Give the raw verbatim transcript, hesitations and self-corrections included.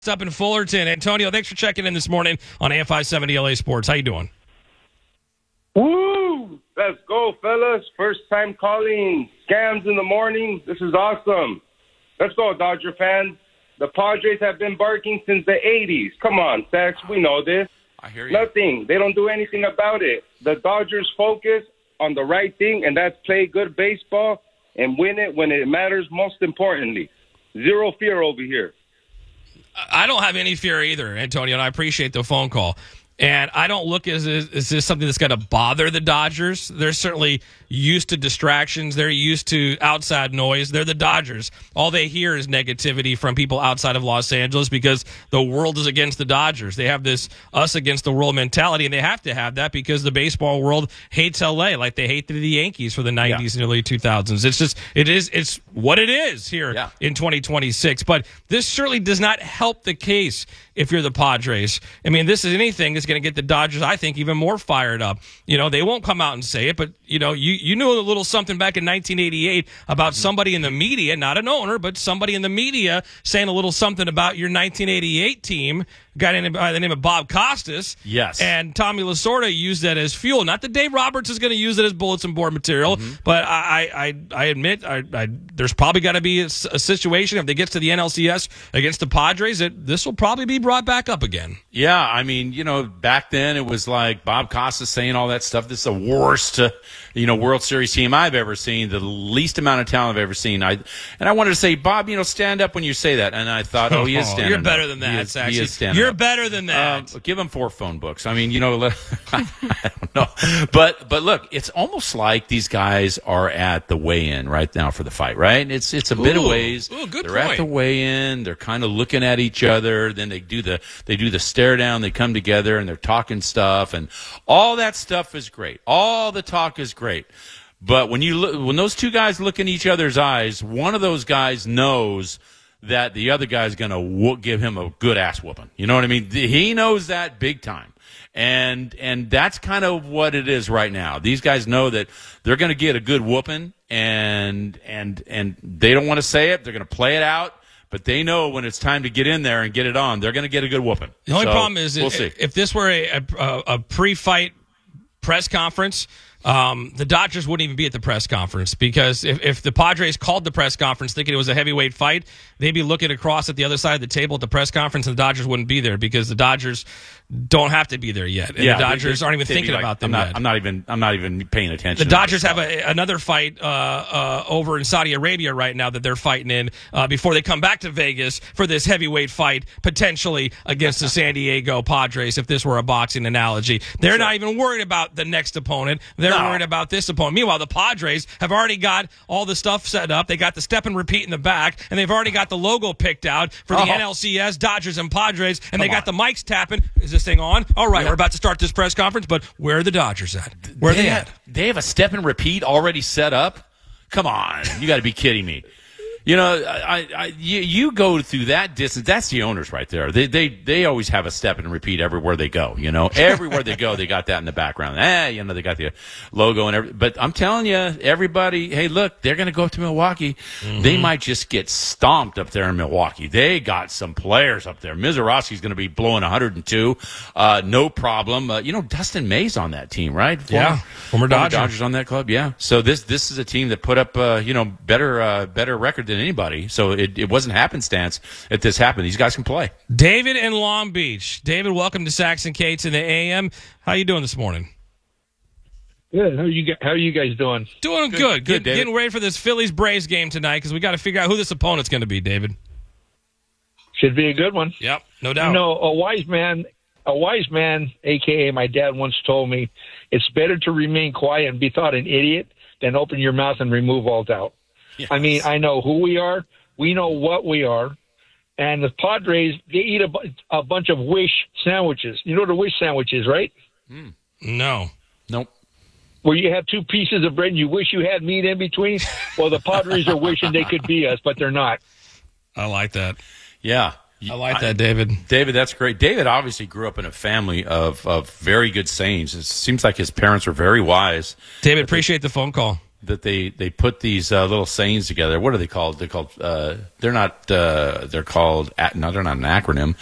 up in Fullerton. Antonio, thanks for checking in this morning on A F I seventy L A Sports. How you doing? Woo! Let's go, fellas. First time calling. Scams in the morning. This is awesome. Let's go, Dodger fans. The Padres have been barking since the eighties. Come on, Sax. We know this. I hear you. Nothing. They don't do anything about it. The Dodgers focus on the right thing, and that's play good baseball and win it when it matters most importantly. Zero fear over here. I don't have any fear either, Antonio, and I appreciate the phone call. And I don't look as is this something that's going to bother the Dodgers. They're certainly used to distractions. They're used to outside noise. They're the Dodgers. All they hear is negativity from people outside of Los Angeles because the world is against the Dodgers. They have this us against the world mentality, and they have to have that because the baseball world hates L A like they hated the Yankees for the nineties yeah. and early two thousands. It's just it is it's what it is here yeah. in twenty twenty-six. But this certainly does not help the case if you're the Padres. I mean, this is anything that's going to get the Dodgers, I think, even more fired up. You know, they won't come out and say it, but, you know, you, you knew a little something back in nineteen eighty-eight about somebody in the media, not an owner, but somebody in the media saying a little something about your nineteen eighty-eight team, a guy named, by the name of Bob Costas. Yes. And Tommy Lasorda used that as fuel. Not that Dave Roberts is going to use it as bulletin board material, mm-hmm. but I, I, I admit I, I, there's probably got to be a, a situation, if they get to the N L C S against the Padres, that this will probably be brought back up again. Yeah, I mean, you know, back then it was like Bob Costas saying all that stuff. This is the worst, uh, you know, World Series team I've ever seen, the least amount of talent I've ever seen. I and I wanted to say, Bob, you know, stand up when you say that. And I thought, oh, he is standing You're up. better than that, he is, Saxon. he is standing You're up. better than that. Um, give him four phone books. I mean, you know, let, I don't know. But but look, it's almost like these guys are at the weigh-in right now for the fight, right? It's it's a bit Ooh, of ways. Ooh, good They're point. at the weigh-in. They're kind of looking at each other. Then they do the they do the stare down. They come together and they're talking stuff, and all that stuff is great. All the talk is great. But when you look, when those two guys look in each other's eyes, one of those guys knows that the other guy's going to wo- give him a good ass whooping. You know what I mean? He knows that big time. And and that's kind of what it is right now. These guys know that they're going to get a good whooping, and and and they don't want to say it. They're going to play it out. But they know when it's time to get in there and get it on, they're going to get a good whooping. The only so, problem is we'll if, see. if this were a, a, a pre-fight press conference, um, the Dodgers wouldn't even be at the press conference, because if, if the Padres called the press conference thinking it was a heavyweight fight, they'd be looking across at the other side of the table at the press conference, and the Dodgers wouldn't be there because the Dodgers don't have to be there yet. And yeah, the Dodgers they, aren't even thinking like, about them I'm not, yet. I'm not even. I'm not even paying attention. The Dodgers have a, another fight uh, uh, over in Saudi Arabia right now that they're fighting in uh, before they come back to Vegas for this heavyweight fight, potentially against the San Diego Padres, if this were a boxing analogy. They're sure. not even worried about the next opponent. They're no. worried about this opponent. Meanwhile, the Padres have already got all the stuff set up. They got the step and repeat in the back, and they've already got the logo picked out for the oh. N L C S, Dodgers and Padres, and Come they got on. the mics tapping. Is this thing on? All right, yeah. we're about to start this press conference, but where are the Dodgers at? Where are they, they at? Have, they have a step and repeat already set up? Come on. You got to be kidding me. You know, I, I, you, you go through that distance. That's the owners right there. They, they, they always have a step and repeat everywhere they go. You know, everywhere they go, they got that in the background. Eh, you know, they got the logo and everything. But I'm telling you, everybody, hey, look, they're going to go up to Milwaukee. Mm-hmm. They might just get stomped up there in Milwaukee. They got some players up there. Mizorowski's going to be blowing one hundred two, uh, no problem. Uh, you know, Dustin May's on that team, right? Former, yeah, former Dodger. Dodgers on that club. Yeah. So this, this is a team that put up, uh, you know, better, uh, better record than anybody. So it, it wasn't happenstance that this happened. These guys can play. David in Long Beach. David, welcome to Sax and Cates in the A M. How you doing this morning? Good. How are you? How are you guys doing? Doing good. Good, good Get, getting ready for this Phillies Braves game tonight because we got to figure out who this opponent's going to be. David. Should be a good one. Yep, no doubt. You know, a wise man, a wise man, aka my dad once told me, it's better to remain quiet and be thought an idiot than open your mouth and remove all doubt. Yes. I mean, I know who we are. We know what we are. And the Padres, they eat a, bu- a bunch of Wish sandwiches. You know what a Wish sandwich is, right? Mm. No. Nope. Where you have two pieces of bread and you wish you had meat in between. Well, the Padres are wishing they could be us, but they're not. I like that. Yeah. I like that, David. David, that's great. David obviously grew up in a family of, of very good sayings. It seems like his parents were very wise. David, appreciate the phone call. that they, they put these uh, little sayings together. What are they called? They're called. Uh, they're not. Uh, they're called. No, they're not an acronym.